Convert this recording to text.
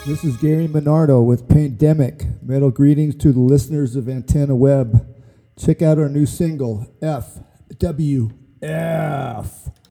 This is Gary Minardo with Pandemic. Metal greetings to the listeners of Antenna Web. Check out our new single, FWF.